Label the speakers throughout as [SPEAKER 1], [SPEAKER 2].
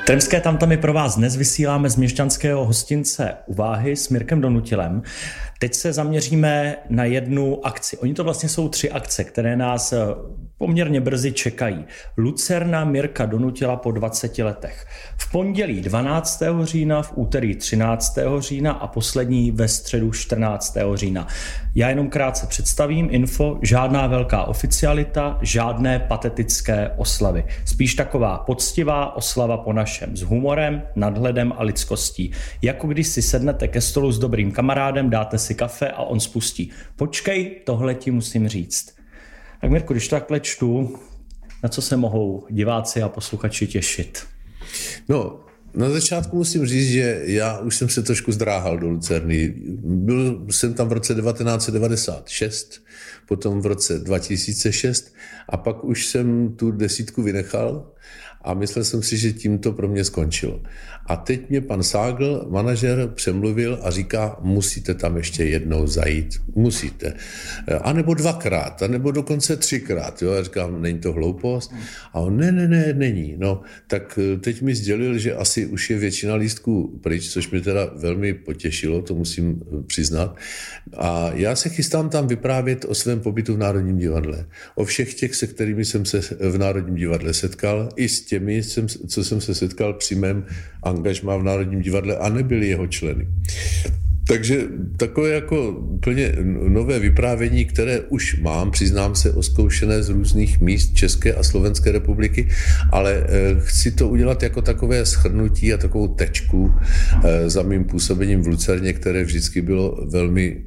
[SPEAKER 1] Tremské tamtamy pro vás dnes vysíláme z měšťanského hostince U Váhy s Mirkem Donutilem. Teď se zaměříme na jednu akci. Oni to vlastně jsou 3 akce, které nás poměrně brzy čekají. Lucerna Mirka Donutila po 20 letech. V pondělí 12. října, v úterý 13. října a poslední ve středu 14. října. Já jenom krátce představím info, žádná velká oficialita, žádné patetické oslavy. Spíš taková poctivá oslava po našem, s humorem, nadhledem a lidskostí. Jako když si sednete ke stolu s dobrým kamarádem, dáte si kafe a on spustí. Počkej, tohle ti musím říct. Tak Mirku, když to takhle čtu, na co se mohou diváci a posluchači těšit?
[SPEAKER 2] No, na začátku musím říct, že já už jsem se trošku zdráhal do Lucerny. Byl jsem tam v roce 1996, potom v roce 2006 a pak už jsem tu 10 vynechal a myslel jsem si, že tím to pro mě skončilo. A teď mě pan Ságl, manažer, přemluvil a říká, musíte tam ještě jednou zajít, musíte. A nebo 2krát, a nebo dokonce 3krát. Jo? Já říkám, není to hloupost? A on, ne, není. No, tak teď mi sdělil, že asi už je většina lístků pryč, což mě teda velmi potěšilo, to musím přiznat. A já se chystám tam vyprávět o svém pobytu v Národním divadle. O všech těch, se kterými jsem se v Národním divadle setkal, i s těmi, co jsem se setkal při mém angažmá v Národním divadle a nebyli jeho členy. Takže takové jako úplně nové vyprávění, které už mám, přiznám se, oskoušené z různých míst České a Slovenské republiky, ale chci to udělat jako takové shrnutí a takovou tečku za mým působením v Lucerně, které vždycky bylo velmi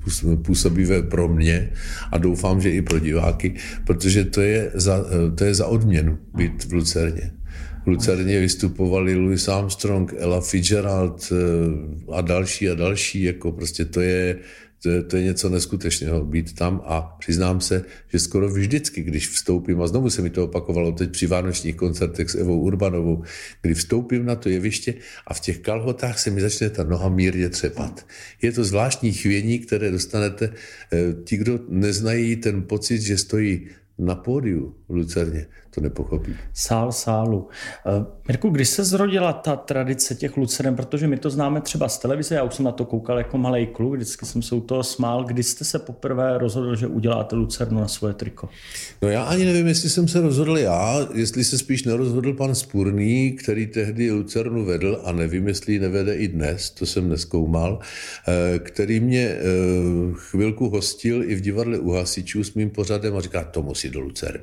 [SPEAKER 2] působivé pro mě a doufám, že i pro diváky, protože to je za odměnu být v Lucerně. V Lucerně vystupovali Louis Armstrong, Ella Fitzgerald a další, jako prostě to je něco neskutečného být tam a přiznám se, že skoro vždycky, když vstoupím, a znovu se mi to opakovalo teď při vánočních koncertech s Evou Urbanovou, kdy vstoupím na to jeviště a v těch kalhotách se mi začne ta noha mírně třepat. Je to zvláštní chvění, které dostanete. Ti, kdo neznají ten pocit, že stojí na pódiu v Lucerně, to nepochopí.
[SPEAKER 1] Sál sálu. Mirku, kdy se zrodila ta tradice těch Luceren, protože my to známe třeba z televize, já už jsem na to koukal jako malej kluk, vždycky jsem se u toho smál. Kdy jste se poprvé rozhodl, že uděláte Lucernu na svoje triko?
[SPEAKER 2] No já ani nevím, jestli jsem se rozhodl já, jestli se spíš nerozhodl pan Spurný, který tehdy Lucernu vedl a nevím, jestli ji nevede i dnes, to jsem nezkoumal, který mě chvilku hostil i v divadle U hasičů s mým pořadem a říká, to musí do Lucerny.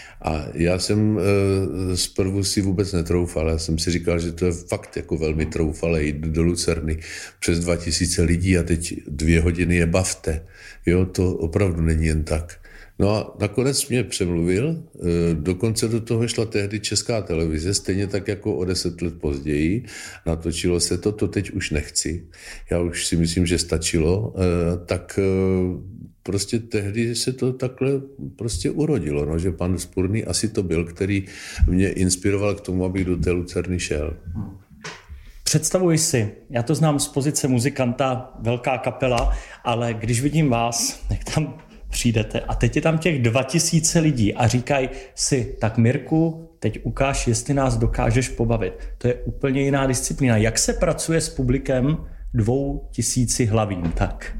[SPEAKER 2] A já jsem zprvu si vůbec netroufal. Já jsem si říkal, že to je fakt jako velmi troufalé jít do Lucerny přes 2000 lidí a teď 2 hodiny je bavte. Jo, to opravdu není jen tak. No a nakonec mě přemluvil, dokonce do toho šla tehdy Česká televize, stejně tak jako o 10 let později. Natočilo se to teď už nechci. Já už si myslím, že stačilo. Tak prostě tehdy se to takhle prostě urodilo, no, že pan Spurný asi to byl, který mě inspiroval k tomu, abych do té Lucerny šel.
[SPEAKER 1] Představuji si, já to znám z pozice muzikanta, velká kapela, ale když vidím vás, jak tam přijdete a teď je tam těch 2000 lidí a říkají si, tak Mirku, teď ukáž, jestli nás dokážeš pobavit. To je úplně jiná disciplína. Jak se pracuje s publikem 2000 hlavým, tak?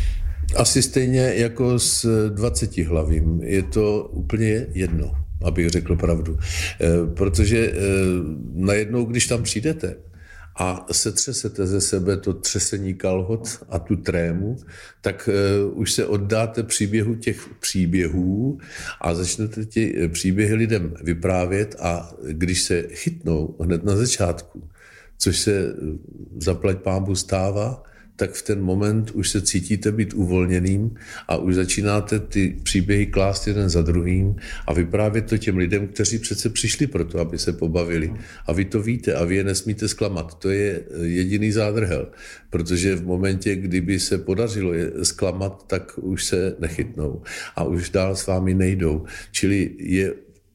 [SPEAKER 2] Asi stejně jako s 20 hlavým. Je to úplně jedno, abych řekl pravdu. Protože najednou, když tam přijdete a setřesete ze sebe to třesení kalhot a tu trému, tak už se oddáte příběhu těch příběhů a začnete ty příběhy lidem vyprávět a když se chytnou hned na začátku, což se zaplať pánbůh stává, tak v ten moment už se cítíte být uvolněným a už začínáte ty příběhy klást jeden za druhým a vyprávět to těm lidem, kteří přece přišli proto, aby se pobavili. A vy to víte a vy je nesmíte zklamat. To je jediný zádrhel, protože v momentě, kdyby se podařilo je zklamat, tak už se nechytnou a už dál s vámi nejdou. Čili je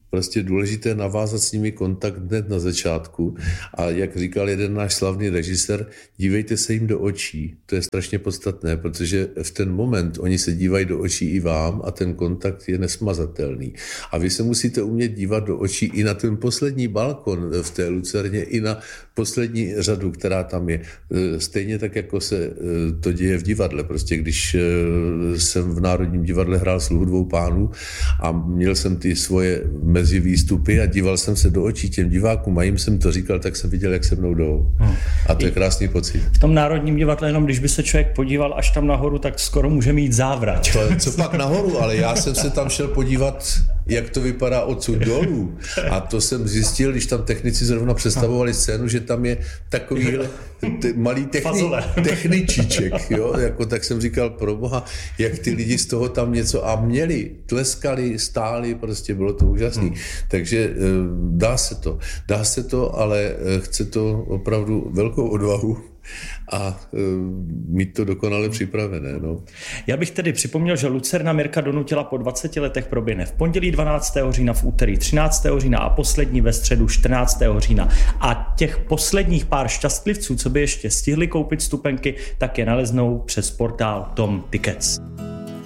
[SPEAKER 2] prostě důležité navázat s nimi kontakt hned na začátku. A jak říkal jeden náš slavný režisér, dívejte se jim do očí. To je strašně podstatné, protože v ten moment oni se dívají do očí i vám a ten kontakt je nesmazatelný. A vy se musíte umět dívat do očí i na ten poslední balkon v té lucerně, i na poslední řadu, která tam je. Stejně tak, jako se to děje v divadle. Prostě když jsem v Národním divadle hrál Sluhu dvou pánů a měl jsem ty svoje mezi výstupy a díval jsem se do očí těm divákům a jim jsem to říkal, tak jsem viděl, jak se mnou jdou. A to je krásný pocit.
[SPEAKER 1] V tom Národním divadle, jenom když by se člověk podíval až tam nahoru, tak skoro může mít závrat.
[SPEAKER 2] Co pak nahoru, ale já jsem se tam šel podívat, jak to vypadá odsud dolů. A to jsem zjistil, když tam technici zrovna představovali scénu, že tam je takovýhle malý techničíček. Jo? Jako, tak jsem říkal, proboha, jak ty lidi z toho tam něco a měli, tleskali, stáli, prostě bylo to úžasný. Takže dá se to, ale chce to opravdu velkou odvahu a mít to dokonale připravené. No.
[SPEAKER 1] Já bych tedy připomněl, že Lucerna Mirka Donutila po 20 letech proběhne v pondělí 12. října, v úterý 13. října a poslední ve středu 14. října. A těch posledních pár šťastlivců, co by ještě stihli koupit vstupenky, tak je naleznou přes portál Tom Tickets.